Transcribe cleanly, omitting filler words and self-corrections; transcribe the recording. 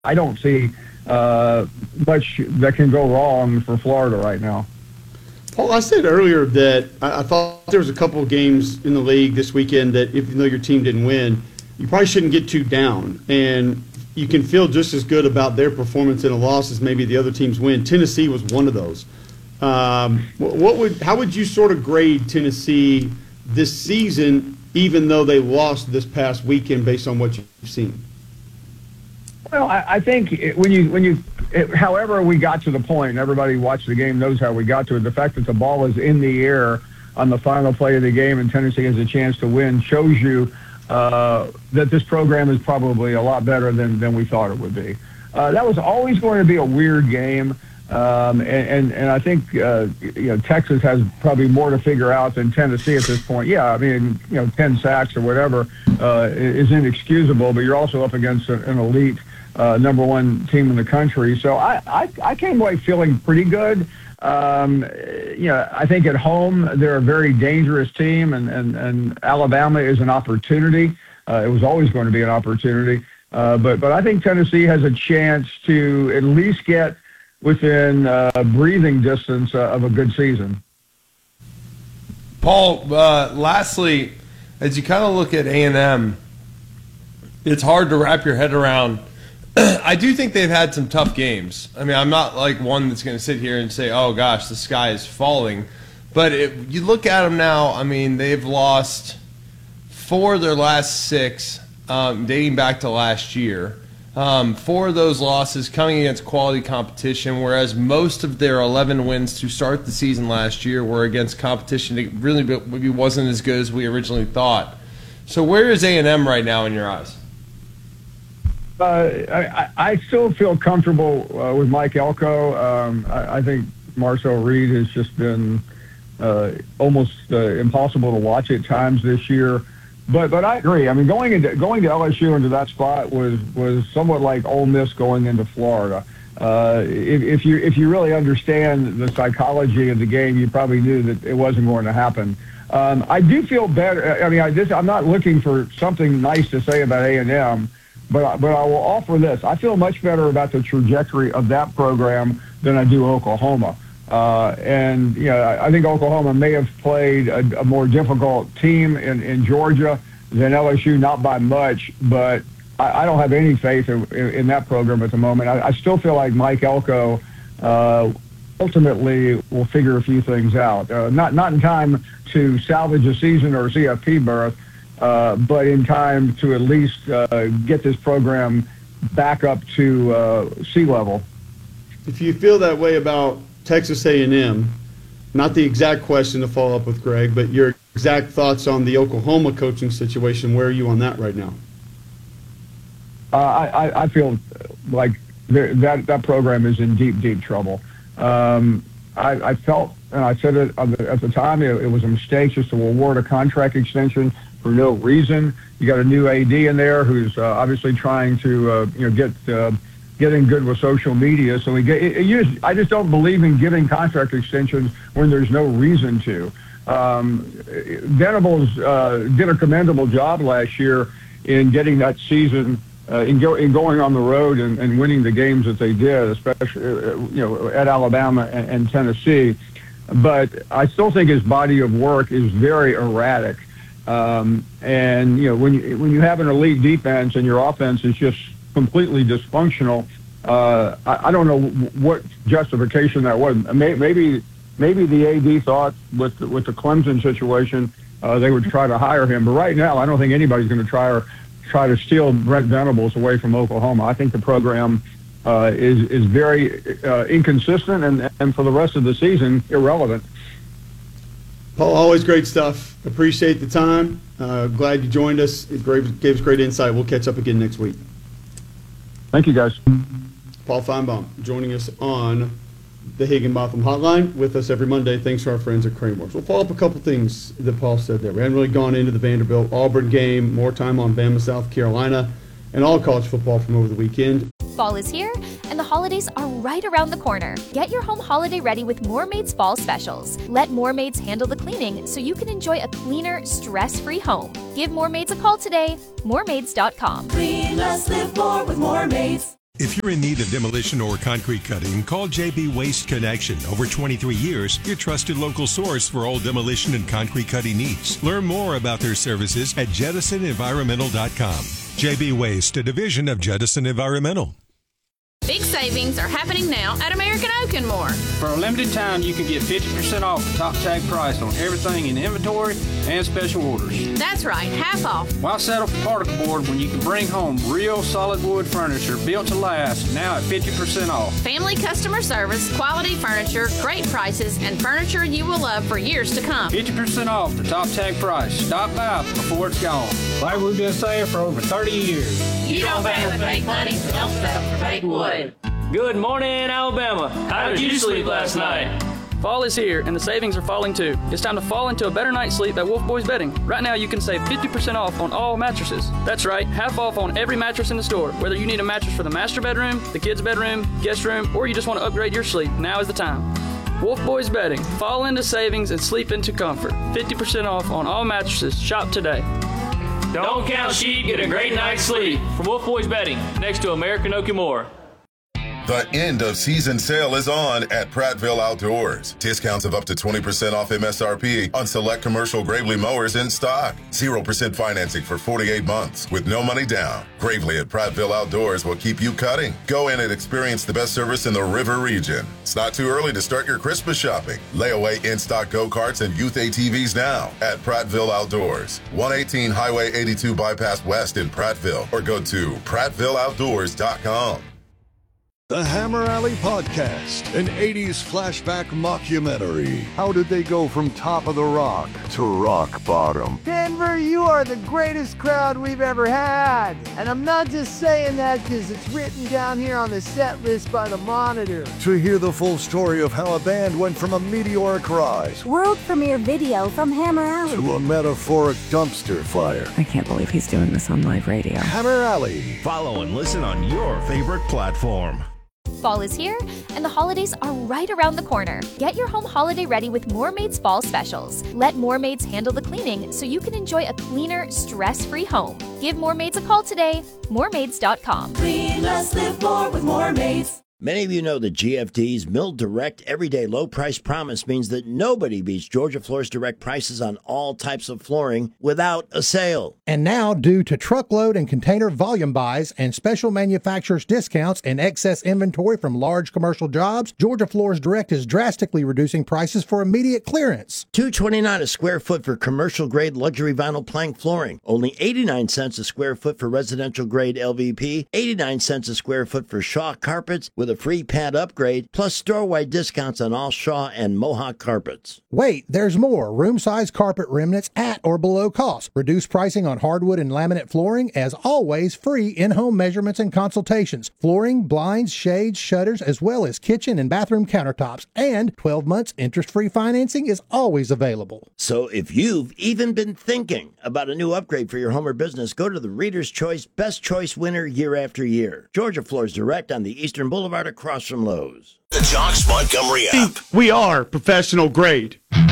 I don't see much that can go wrong for Florida right now. Paul, I said earlier that I thought there was a couple of games in the league this weekend that even though your team didn't win, you probably shouldn't get too down. And you can feel just as good about their performance in a loss as maybe the other team's win. Tennessee was one of those. How would you sort of grade Tennessee this season, even though they lost this past weekend based on what you've seen? Well, I think however we got to the point, everybody who watched the game knows how we got to it. The fact that the ball is in the air on the final play of the game and Tennessee has a chance to win shows you that this program is probably a lot better than we thought it would be. That was always going to be a weird game, and I think Texas has probably more to figure out than Tennessee at this point. Yeah, I mean 10 sacks or whatever is inexcusable, but you're also up against an elite number one team in the country. So I came away feeling pretty good. I think at home they're a very dangerous team, and Alabama is an opportunity. It was always going to be an opportunity. But I think Tennessee has a chance to at least get within breathing distance of a good season. Paul, lastly, as you kind of look at A&M, it's hard to wrap your head around. I do think they've had some tough games. I mean, I'm not like one that's going to sit here and say, oh, gosh, the sky is falling. But you look at them now, I mean, they've lost 4 of their last 6 dating back to last year. 4 of those losses coming against quality competition, whereas most of their 11 wins to start the season last year were against competition that really maybe wasn't as good as we originally thought. So where is A&M right now in your eyes? I still feel comfortable with Mike Elko. I think Marcel Reed has just been almost impossible to watch at times this year. But I agree. I mean, going to LSU into that spot was somewhat like Ole Miss going into Florida. If you really understand the psychology of the game, you probably knew that it wasn't going to happen. I do feel better. I mean, I'm not looking for something nice to say about A&M. But I will offer this. I feel much better about the trajectory of that program than I do Oklahoma. And I think Oklahoma may have played a more difficult team in Georgia than LSU, not by much. But I don't have any faith in that program at the moment. I still feel like Mike Elko ultimately will figure a few things out. Not in time to salvage a season or a CFP berth, but in time to at least get this program back up to sea level. If you feel that way about Texas A&M, not the exact question to follow up with Greg, but your exact thoughts on the Oklahoma coaching situation, where are you on that right now? I feel like that program is in deep trouble. I felt, and I said it at the time, it was a mistake just to award a contract extension for no reason. You got a new AD in there who's obviously trying to getting good with social media. So I just don't believe in giving contract extensions when there's no reason to. Venables did a commendable job last year in getting that season in going on the road and winning the games that they did, especially at Alabama and Tennessee. But I still think his body of work is very erratic. And when you have an elite defense and your offense is just completely dysfunctional, I don't know what justification that was. Maybe the AD thought with the Clemson situation they would try to hire him, but right now I don't think anybody's going to try to steal Brent Venables away from Oklahoma. I think the program is very inconsistent and for the rest of the season irrelevant. Paul, always great stuff. Appreciate the time. Glad you joined us. It gave us great insight. We'll catch up again next week. Thank you, guys. Paul Feinbaum joining us on the Higginbotham Hotline, with us every Monday. Thanks to our friends at Craneworks. We'll follow up a couple things that Paul said there. We hadn't really gone into the Vanderbilt-Auburn game, more time on Bama, South Carolina, and all college football from over the weekend. Fall is here, and the holidays are right around the corner. Get your home holiday ready with Moormaid's Fall Specials. Let Moormaids handle the cleaning so you can enjoy a cleaner, stress-free home. Give Moormaids a call today, moormaids.com. Clean less, live more with Moormaids. If you're in need of demolition or concrete cutting, call JB Waste Connection. Over 23 years, your trusted local source for all demolition and concrete cutting needs. Learn more about their services at JettisonEnvironmental.com. JB Waste, a division of Jettison Environmental. Big savings are happening now at American Oak and More. For a limited time, you can get 50% off the top tag price on everything in inventory and special orders. That's right, half off. Why settle for particle board when you can bring home real solid wood furniture built to last, now at 50% off? Family customer service, quality furniture, great prices, and furniture you will love for years to come. 50% off the top tag price. Stop by before it's gone. Like we've been saying for over 30 years. You don't pay with fake money, so don't settle for fake wood. Good morning, Alabama. How did you sleep last night? Fall is here, and the savings are falling too. It's time to fall into a better night's sleep at Wolf Boys Bedding. Right now, you can save 50% off on all mattresses. That's right, half off on every mattress in the store. Whether you need a mattress for the master bedroom, the kids' bedroom, guest room, or you just want to upgrade your sleep, now is the time. Wolf Boys Bedding. Fall into savings and sleep into comfort. 50% off on all mattresses. Shop today. Don't count sheep, get a great night's sleep. From Wolf Boys Bedding, next to American Oak and More. The end of season sale is on at Prattville Outdoors. Discounts of up to 20% off MSRP on select commercial Gravely mowers in stock. 0% financing for 48 months with no money down. Gravely at Prattville Outdoors will keep you cutting. Go in and experience the best service in the river region. It's not too early to start your Christmas shopping. Layaway in-stock go-karts and youth ATVs now at Prattville Outdoors. 118 Highway 82 Bypass West in Prattville, or go to prattvilleoutdoors.com. The Hammer Alley Podcast, an 80s flashback mockumentary. How did they go from top of the rock to rock bottom? Denver, you are the greatest crowd we've ever had. And I'm not just saying that because it's written down here on the set list by the Monitor. To hear the full story of how a band went from a meteoric rise, world premiere video from Hammer Alley, to a metaphoric dumpster fire. I can't believe he's doing this on live radio. Hammer Alley. Follow and listen on your favorite platform. Fall is here, and the holidays are right around the corner. Get your home holiday ready with Moormaid's fall specials. Let Moormaids handle the cleaning so you can enjoy a cleaner, stress-free home. Give Moormaids a call today. Moormaids.com. Clean less, live more with Moormaids. Many of you know that GFD's Mill Direct Everyday Low Price Promise means that nobody beats Georgia Floor's direct prices on all types of flooring without a sale. And now, due to truckload and container volume buys and special manufacturers' discounts and excess inventory from large commercial jobs, Georgia Floors Direct is drastically reducing prices for immediate clearance. $229 a square foot for commercial-grade luxury vinyl plank flooring. Only 89 cents a square foot for residential-grade LVP. 89 cents a square foot for Shaw carpets with a free pad upgrade, plus store-wide discounts on all Shaw and Mohawk carpets. Wait, there's more. Room-size carpet remnants at or below cost. Reduced pricing on hardwood and laminate flooring. As always, free in-home measurements and consultations. Flooring, blinds, shades, shutters, as well as kitchen and bathroom countertops. And 12 months interest-free financing is always available. So if you've even been thinking about a new upgrade for your home or business, go to the Reader's Choice Best Choice winner year after year. Georgia Floors Direct on the Eastern Boulevard across from Lowe's. The Jocks Montgomery app. We are professional grade.